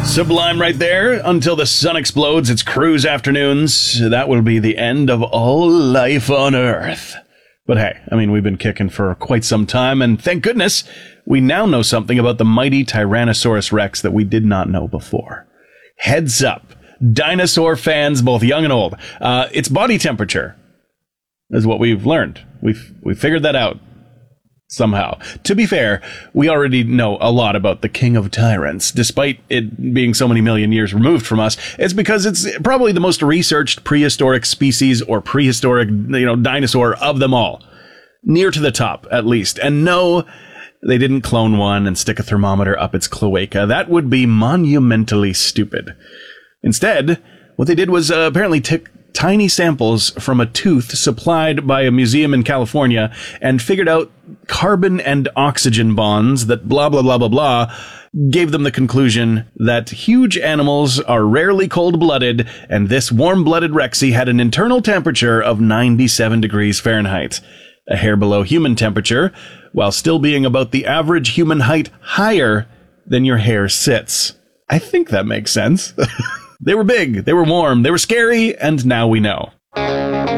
Sublime right there. Until the sun explodes, it's cruise afternoons. That will be the end of all life on Earth. But hey, I mean, we've been kicking for quite some time, and thank goodness we now know something about the mighty Tyrannosaurus Rex that we did not know before. Heads up, dinosaur fans, both young and old. Its body temperature is what we've learned. We've figured that out. Somehow. To be fair, we already know a lot about the king of tyrants. Despite it being so many million years removed from us, it's because it's probably the most researched prehistoric species or prehistoric, dinosaur of them all. Near to the top, at least. And no, they didn't clone one and stick a thermometer up its cloaca. That would be monumentally stupid. Instead, what they did was apparently take tiny samples from a tooth supplied by a museum in California and figured out carbon and oxygen bonds that blah, blah, blah, blah, blah, gave them the conclusion that huge animals are rarely cold-blooded, and this warm-blooded Rexy had an internal temperature of 97 degrees Fahrenheit, a hair below human temperature, while still being about the average human height higher than your hair sits. I think that makes sense. They were big, they were warm, they were scary, and now we know.